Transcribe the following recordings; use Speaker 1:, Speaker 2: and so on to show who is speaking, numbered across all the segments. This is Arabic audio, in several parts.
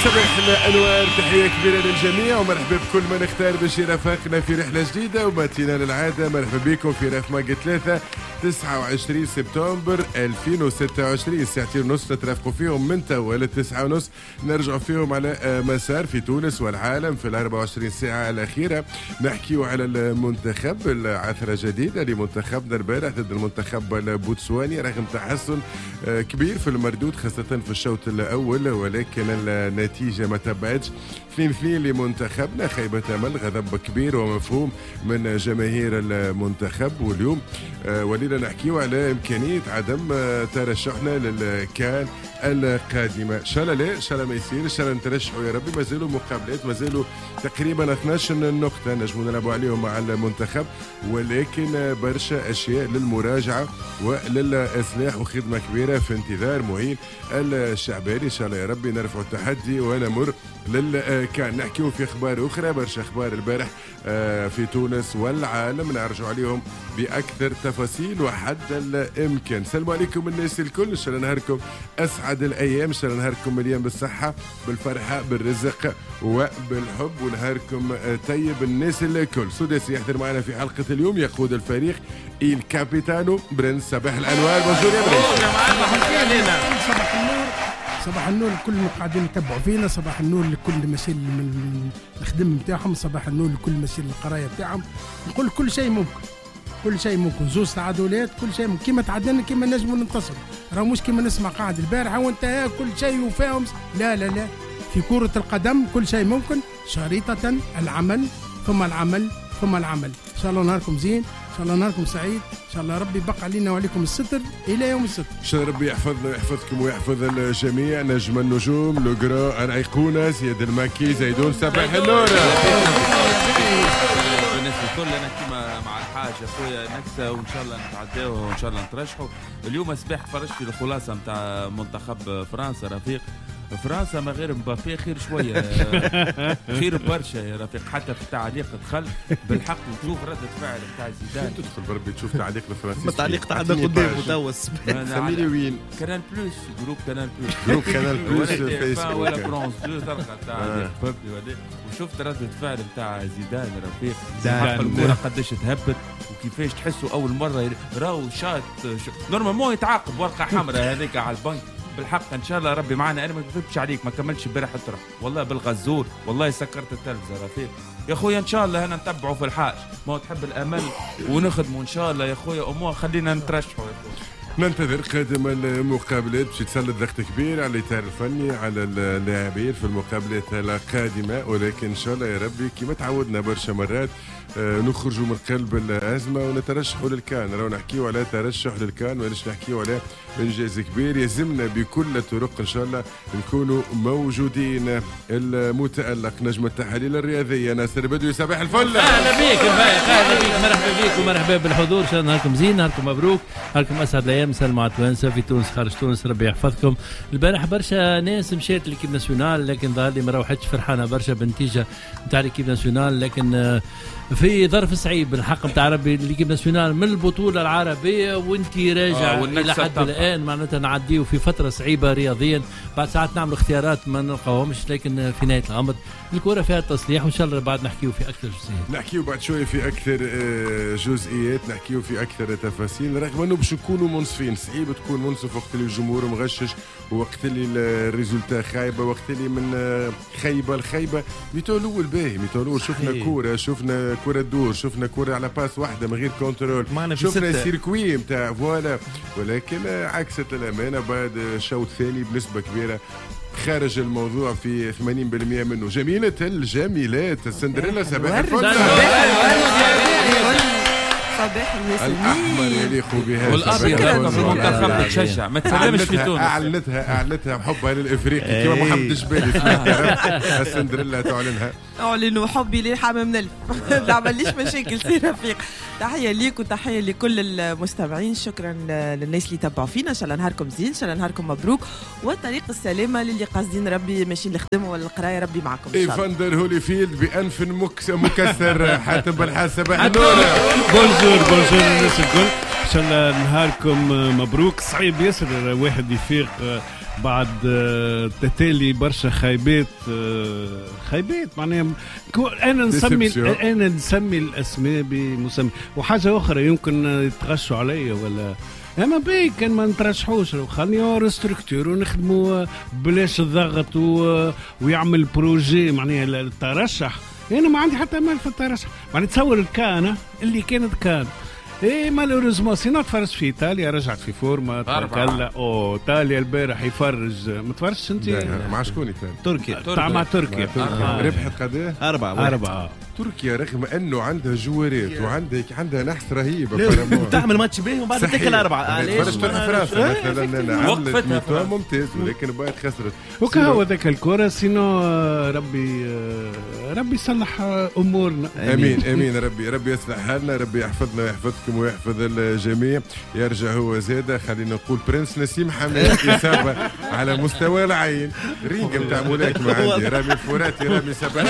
Speaker 1: صباح الأنوار، تحية كبيرة للجميع ومرحبا بكل من اختار باش يرافقنا في رحلة جديدة وماتينا للعادة. مرحبا بكم في راف ماقة 3 29 سبتمبر 2026. ساعتين ونص نترافقوا فيهم من توا للتسعة ونص، نرجعوا فيهم على مسار في تونس والعالم في 24 ساعة الأخيرة. نحكيوا على المنتخب، العثرة جديدة لمنتخبنا البارح ضد المنتخب البوتسواني رغم تحسن كبير في المردود خاصة في الشوط الأول، ولكن النتيجة ما تبعتش. 2-2 لمنتخبنا، خيبة أمل، غضب كبير ومفهوم من جماهير المنتخب. واليوم ولينا نحكيو على إمكانية عدم ترشحنا للكان القادمة. إن شاء الله لا، إن شاء الله ما يصير، إن شاء الله نترشحوا يا ربي. مازالوا مقابلات، مازالوا تقريبا 12 نقطة نجموا نلعبوا عليهم مع المنتخب، ولكن برشا أشياء للمراجعة وللإصلاح وخدمة كبيرة في انتظار معين الشعباني. إن شاء الله يا ربي نرفع التحدي ونمر للكان. نحكيو في أخبار أخرى، برشا أخبار البارح في تونس والعالم نرجع عليهم بأكثر تفاصيل وحد الإمكان. سلام عليكم الناس الكل، إن شاء الله نهاركم أسعد الأيام، إن شاء الله نهاركم مليان بالصحة بالفرحة بالرزق وبالحب، ونهاركم طيب الناس الكل. سداسي يحضر معنا في حلقة اليوم، يقود الفريق إل كابيتانو برنس. صباح الأنوار، بونجور يا برنس.
Speaker 2: صباح النور، صباح النور لكل اللي قاعدين يتبعوا فينا، صباح النور لكل مسير من الخدم نتاعهم، صباح النور لكل مسير القرايه نتاعهم. نقول كل شيء ممكن، كل شيء ممكن، زوج تعادلات كل شيء ممكن، كيما تعادلنا كيما نجموا ننتصر. راه مش كيما نسمع قاعد البارحه وانت كل شيء وفاهم. لا لا لا، في كرة القدم كل شيء ممكن، شريطة العمل ثم العمل ثم العمل. ان شاء الله نهاركم زين، ان شاء الله نهاركم سعيد، ان شاء الله ربي يبقى علينا وعليكم الستر الى يوم الستر.
Speaker 1: ان شاء الله ربي يحفظنا ويحفظكم ويحفظ الجميع. نجم النجوم لوغرا الايقونه سيد الماكي زيدون، صباح النور.
Speaker 3: الناس الكل انا كيما مع الحاج اخويا نكسه، وان شاء الله نتعداو وان شاء الله نترشحوا. اليوم صباح فرجت في الخلاصه نتاع منتخب فرنسا. رفيق فرنسا ما غير مبابي خير شويه خير برشا يا رفيق. حتى في التعليق دخل بالحق وتشوف ردة فعل بتاع زيدان.
Speaker 1: تدخل بربي تشوف تعليق الفرنسي،
Speaker 4: التعليق تاع قدام متوس
Speaker 1: سميري وين
Speaker 3: كانال بلوس، جروب كانال بلوس،
Speaker 1: جروب كانال بلوس فيسبوك
Speaker 3: ولا فرانس 2 تلقى تاع ولا. وشفت ردة فعل بتاع زيدان رفيق. الكرة قداش تهبط وكيفاش تحسوا اول مره راهو شاط نورمالمون يتعاقب ورقه حمراء هذيك على البنك. بالحق ان شاء الله ربي معنا. انا ما كذبتش عليك، ما كملتش امبارح الطرح والله بالغزور، والله سكرت التلفزه رفيق يا خويا. ان شاء الله انا نتبعوا في الحاج، ما تحب الامل ونخدموا ان شاء الله يا خويا. امور خلينا نترشحوا يا خويا.
Speaker 1: ننتظر قادم المقابلات باش يتسلط ضغط كبير على الاطار الفني على اللاعبين في المقابلات القادمه، ولكن ان شاء الله يا ربي كما تعودنا برشا مرات نخرجوا من قلب الازمه ونترشحوا للكان. راهو نحكيو على ترشح للكان، ولاش نحكيو على انجاز كبير يلزمنا بكل الطرق ان شاء الله نكونوا موجودين. المتالق نجم التحاليل الرياضيه ناصر بدوي، صباح الفل.
Speaker 5: اهلا بك اهلا بك، مرحبا بك ومرحبا بالحضور. ان شاء الله نهاركم زين، نهاركم مبروك، نهاركم اسعد الايام. سلام على توانسه في تونس خارج تونس، ربي يحفظكم. البارح برشا ناس مشات ليكيب ناسيونال، لكن ظهر لي ما روحتش فرحانه برشا بالنتيجه نتاع ليكيب ناسيونال، لكن في ظرف صعيب الحق نتاع ربي ليكيب ناسيونال من البطوله العربيه وانت راجع الى حد الان معناتها نعديو في فتره صعيبه رياضيا. بعد ساعات نعمل اختيارات ما نلقاهمش، لكن في نهايه الامر الكره فيها تصليح، وان شاء الله بعد نحكيو في اكثر جزئيات.
Speaker 1: نحكيو بعد شويه في اكثر جزئيات، نحكيو في اكثر تفاصيل، رغم انه باش نكونوا منصفين. صعيب تكون منصف وقت اللي الجمهور مغشش، ووقت اللي الريزولتا خايبه، وقت اللي من خيبه لخيبه. ميتو الاول باهي، ميتو الاول شفنا كوره، شفنا كره دور، شفنا كره على باس واحده من غير كنترول، شفنا سيركوي نتاع فوالا. ولكن عكست الامانه بعد شوط ثاني بنسبه كبيره خارج الموضوع في 80% منه. جميلة الجميلات السندريلا، صباح الفل.
Speaker 6: صباح الناس
Speaker 1: الأحمر يليق بها
Speaker 3: والأبيض في المنتخب تشجع، ما تسلمش في تونس.
Speaker 1: أعلنتها حبها للإفريقي كما محمد الجبالي. السندريلا
Speaker 6: أعلنوا حبي للحمام نلف. ما عمليش مشاكل سي رفيق. تحية ليك وتحية لكل المستمعين، شكرا للناس اللي تبعوا فينا. إن شاء الله نهاركم زين، إن شاء الله نهاركم مبروك، وطريق السلامة للي قاصدين ربي ماشيين للخدمة ولا القراية، ربي معكم إن شاء الله.
Speaker 1: إيفاندر هوليفيلد بأنف مكسر. حاتم بالحاس، صباح النور.
Speaker 4: بونجور الناس الكل، ان شاء الله نهاركم مبروك. صعيب ياسر واحد يفيق بعد تتالي برشا خيبات معناها انا نسمي الاسماء بمسمى. وحاجه اخرى يمكن يتغشوا عليا ولا اما بي كان ما نترشحوش خلينا ريستركتور ونخدموا بلاش الضغط ويعمل بروجي معناها الترشح. انا ما عندي حتى امل في الترشح. معناها تصور الكان اللي كان ايه مالوريزمون سينا تفرج في ايطاليا رجعت في فورما تكلا ايطاليا البارح يفرج ما تفرجش انت
Speaker 1: مع شكون
Speaker 4: تركيا مع تركيا
Speaker 1: ربحت قداه
Speaker 4: 4
Speaker 1: تركيا رغم انه عندها جوارات وعندها نحس رهيب
Speaker 4: تعمل ماتش باهي وبعد تاكل 4
Speaker 1: علاش فرنسا مثلا انا عملت ميتوا ممتاز ولكن بعد خسرت
Speaker 4: وكهو ذاك الكره سينو ربي يصلح امورنا.
Speaker 1: امين ربي يصلح حالنا ربي يحفظنا ويحفظكم ويحفظ الجميع. يرجع هو زاده خلينا نقول برنس نسيم حماد إصابة على مستوى العين رينج نتاع ملاكمه عندي رامي الفراتي رامي صباح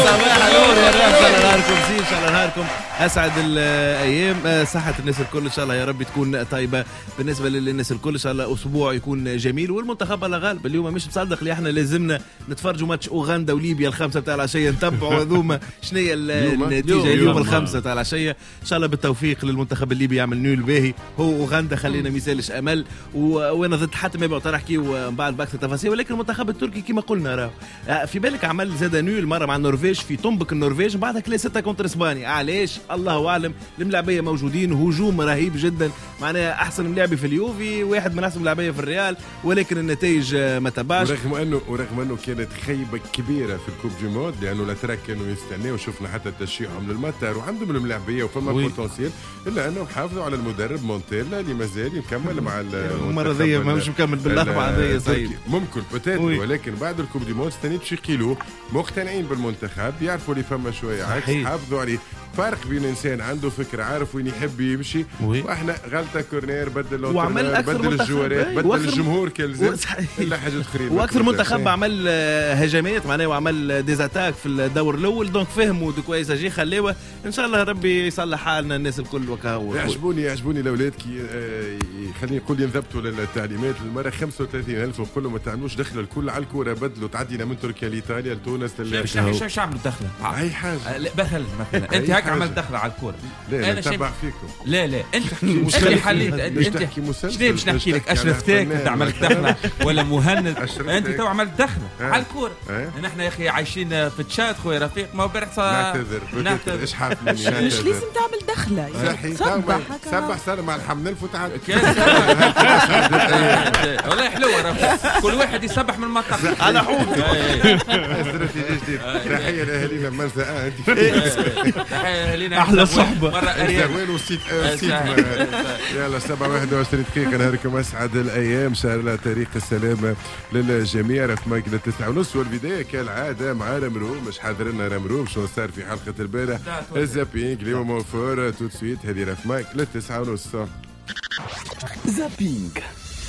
Speaker 4: ان شاء الله نهاركم زين ان شاء الله نهاركم اسعد الايام صحه الناس الكل ان شاء الله يا رب تكون طيبه بالنسبه للناس الكل ان شاء الله اسبوع يكون جميل والمنتخب على غالب اليوم مش مصدق اللي احنا لازمنا نتفرجوا ماتش اوغندا وليبيا الخمسه تاع العشيه نتبعوا هذوما شنو هي النتيجه اليوم الخمسه تاع العشيه ان شاء الله بالتوفيق للمنتخب الليبي يعمل نول باهي هو اوغندا خلينا ما يسالش امل وانا ضد حتى ما يبقى نحكي ومن بعد باكثر تفاصيل ولكن المنتخب التركي كما قلنا راه في بالك عمل زاد نول مره مع النرويج في طنبك النرويج بعدها كلا 6 كونتر اسبانيا علاش الله اعلم الملاعبيه موجودين هجوم رهيب جدا معناها احسن ملاعبي في اليوفي واحد من احسن ملاعبيه في الريال ولكن النتائج ما تبعش
Speaker 1: ورغم انه كانت خيبه كبيره في الكوب دي مود لانه الاتراك كانوا يستناو وشفنا حتى تشجيعهم للمطار وعندهم الملاعبيه وفما بوتنسيال الا انهم حافظوا على المدرب مونتيلا اللي مازال يكمل مع
Speaker 4: المره ذي مش مكمل بالاربعه ذي سعيد
Speaker 1: ممكن بوتيت ولكن بعد الكوب دي مود استنيت باش يقيلوه مقتنعين بالمنتخب يعرفوا اللي فما شويه عكس حافظوا عليه فرق بين انسان عنده فكره عارف وين يحب يمشي واحنا غلطه كورنير بدل الجوارات بدل الجمهور كالزم الا حاجه اخرى
Speaker 4: واكثر منتخب عمل هجمات معناه وعمل ديزاتاك في الدور الاول دونك فهموا دو كويس اجي خليوه ان شاء الله ربي يصلح حالنا الناس الكل وكهو
Speaker 1: يعجبوني الاولاد كي خليني نقول ينضبطوا للتعليمات المره 35,000 ونقول لهم ما تعملوش دخله الكل على الكوره بدلوا تعدينا من تركيا لايطاليا لتونس
Speaker 3: شو عملوا دخله
Speaker 1: اي حاجه
Speaker 3: مثلا انت هيك عملت دخله على الكوره
Speaker 1: لا انا نتبع فيكم
Speaker 3: لا انت حليت انت شنو باش نحكي لك اشرف تاك انت عملت دخله ولا مهند انت تو عملت دخله على الكوره نحن يا اخي عايشين في تشاد خويا رفيق ما برح
Speaker 1: نعتذر اش حاف
Speaker 6: مش لازم تعمل دخله
Speaker 1: سبح سنه مع الحمد لله وتعال
Speaker 3: والله حلوه رفيق كل واحد يسبح من المطر
Speaker 4: على حوض
Speaker 1: استراتيجيه جديده تحيه لاهالينا المنزه
Speaker 3: تحيه لينا
Speaker 4: احلى صحبه
Speaker 1: مره وين وسيت يلا 7:21 دقيقه نهاركم اسعد الايام شهر الله تاريخ السلامه للجميع رف ماكله 9:30 والبدايه كالعاده مع رمروم مش حاضر لنا رمروم شو صار في حلقه البارح الزابينج اليوم فور تو سويت هذه رف ماكله 9:30
Speaker 7: زابينج.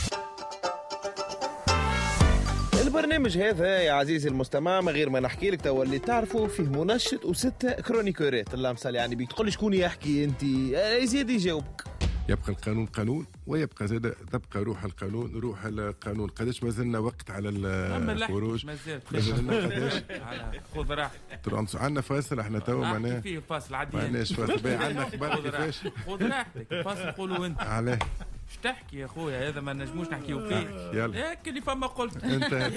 Speaker 7: البرنامج هذا يا عزيزي المستمع من غير ما نحكي لك تو اللي تعرفوا فيه منشط وستة كرونيكورات الله مثال يعني بيك تقول شكون يحكي انت يزيد يجاوبك.
Speaker 1: يبقى القانون قانون ويبقى زاد تبقى روح القانون قداش ما زلنا وقت على الخروج مازلنا قداش
Speaker 3: خذ راحتك
Speaker 1: عندنا فاصل احنا تو معناها
Speaker 3: في فاصل عادي
Speaker 1: معناش فاصل عندنا اخبار كيفاش
Speaker 3: خذ راحتك الفاصل قولوا انت
Speaker 1: علاه
Speaker 3: اش تحكي يا خويا هذا ما نجموش نحكيو فيه
Speaker 1: يلا
Speaker 3: هيك اللي فما قلت
Speaker 1: انت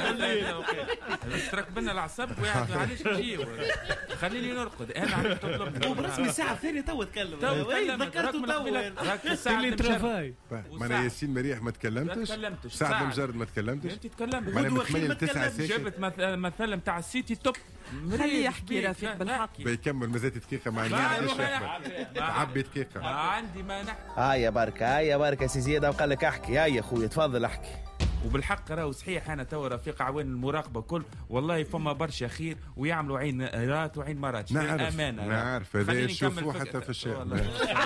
Speaker 3: ترك بنا العصب وقاعد علاش تجي خليني نرقد انا عم تطلب
Speaker 4: برسمي الساعه الثانيه تو تكلم
Speaker 3: ذكرته تو راك الساعه اللي
Speaker 4: ترافاي
Speaker 1: ما ياسين مريح ما تكلمتش سعد المجرد ما تكلمتش
Speaker 3: انت تكلمت
Speaker 1: من 8 ل 9 ساكت
Speaker 3: جبت مثلا نتاع السيتي توب
Speaker 6: خليه يحكي رفيق بالحق
Speaker 1: بيكمل مازال دقيقه مع عبي دقيقه
Speaker 3: عندي ما نحكي
Speaker 7: يا بركه سي زياد وقال لك احكي يا خويا تفضل احكي.
Speaker 3: وبالحق راهو صحيح انا تو رفيق عوان المراقبه كل والله فما برشا خير ويعملوا عين رات وعين مرات
Speaker 1: نعرف هذا نشوفوه حتى في الشارع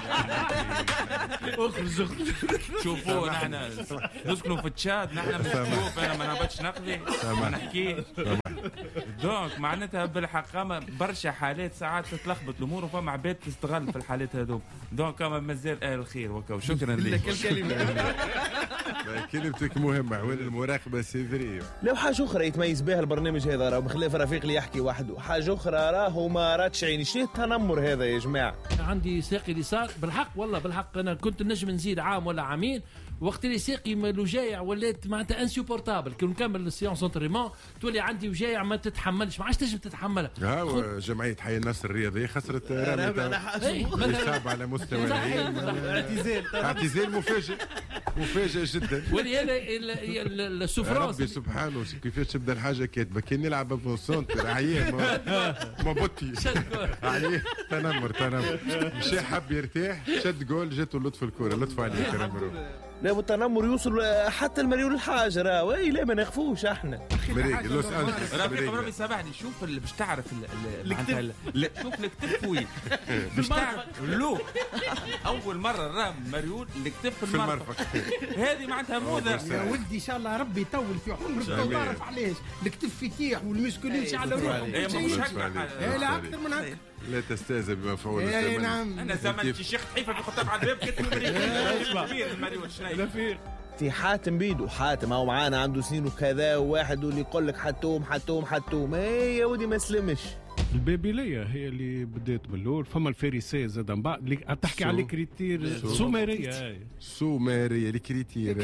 Speaker 3: شوفوا نحن نسكنوا في تشاد نحن نشوف انا ما نبغيش نقضي ما نحكيش دونك معناتها بالحق برشا حالات ساعات تتلخبط الامور وفما عباد تستغل في الحالات هذوك دونك مازال اهل الخير وشكرا لك
Speaker 1: كلمتك مهمة، وين المراقبة سيفري.
Speaker 7: لو حاجة أخرى يتميز بها البرنامج هذا، راهو بخلاف رفيق اللي يحكي وحده، حاجة أخرى راهو ما راتش عيني. شنو التنمر هذا يا جماعة؟
Speaker 5: عندي ساقي اللي صار بالحق، والله بالحق انا كنت نجم نزيد عام ولا عامين، وقت اللي ساقي وجايع ولات معناتها انسوبورتابل. كي نكمل السيونس انتريمون تولي عندي وجايع ما تتحملش، ما عادش تنجم تتحملها.
Speaker 1: جمعية حي النصر الرياضية خسرت رامي يصاب على مستوى العين. اعتزال مفاجئ جدا.
Speaker 5: ولهذا السفرانس
Speaker 1: ربي سبحانه كيفاش تبدا الحاجه كاتبه كي نلعب في السونتر عيان ما بطي عيان. تنمر مشى حب يرتاح، شد جول جاته لطف الكره. لطف عليك يا ربي.
Speaker 7: لا التنمر يوصل حتى المليون الحاجة راهو. لا ما نخفوش احنا.
Speaker 1: مريق لوس انجلوس.
Speaker 3: ربي سامحني، شوف باش تعرف شوف الكتف وين باش تعرف لو اول مرة راه مريول الكتف في المرفق. هذه معناتها موضة
Speaker 2: يا ولدي ان شاء الله ربي يطول في عمرك وتعرف علاش الكتف يتيح والمسكول يمشي على روحه.
Speaker 3: مش هكا،
Speaker 2: لا اكثر من هكا.
Speaker 1: لا تستهزئ بمفعول
Speaker 2: الزمن. نعم
Speaker 3: انا زمن شيخ حيفا في خطاب على الباب كتب كبير المريول شنايف.
Speaker 7: في حاتم بيدو، حاتم هو معانا عنده سنين وكذا، وواحد اللي يقول لك حتوم يا ودي ما سلمش.
Speaker 8: البابلية هي اللي بدات باللور، فما الفارسية زاد من بعد اللي تحكي على الكريتير سومرية.
Speaker 1: الكريتير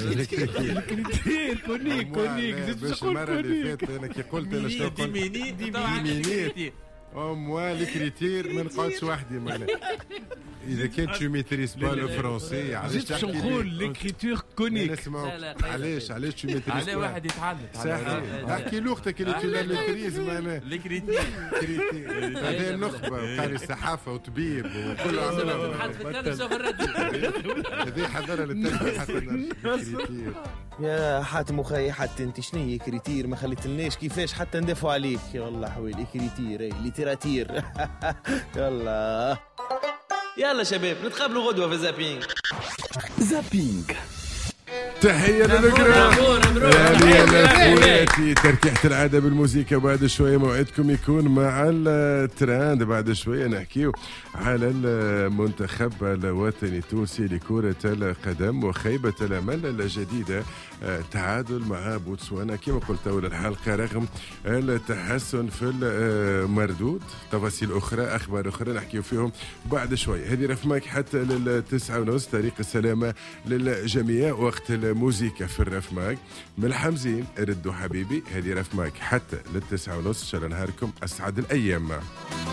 Speaker 8: كونيك
Speaker 1: باش المرة اللي فاتت انا كي قلت انا شنو قلت ديمينيت الكريتير ما نقعدش وحدي معنا. اذا كنت تو ميتريس با لو فرونسي علاش
Speaker 8: تحكي نقول ليكريتور كونيك؟
Speaker 1: علاش تو ميتريس
Speaker 3: عليه واحد يتعلم.
Speaker 1: احكي لغتك اللي تو لا ميتريز معنا.
Speaker 3: الكريتير
Speaker 1: هذه النخبه قاري الصحافه وطبيب وكل عملها.
Speaker 5: حد في التلفزيون في الراديو
Speaker 1: هذه حضرها للتلفزيون حتى الكريتير.
Speaker 7: يا حاتم وخي حتى انت شنو هي كريتير؟ ما خليتلناش كيفاش حتى ندافعوا عليك. يا والله حوالي كريتير ليتيراتير. يلا شباب نتقابلوا غدوه في زابينج.
Speaker 1: تحية للقرام خواتي. ترتيحة العادة بالموسيقى. بعد شوية موعدكم يكون مع التراند. بعد شوية نحكيو على المنتخب الوطني التونسي لكرة القدم وخيبة الأمل الجديدة. تعادل مع بوتسوانا كما قلت أول الحلقة رغم التحسن في المردود. تفاصيل أخرى أخبار أخرى نحكيو فيهم بعد شوية. هذه رفماك حتى 9:30 طريق السلامة للجميع. وقت الموسيقى في الرفماك من الحمزين ردوا حبيبي. هذه رفماك حتى 9:30. إن شاء الله نهاركم أسعد الأيام.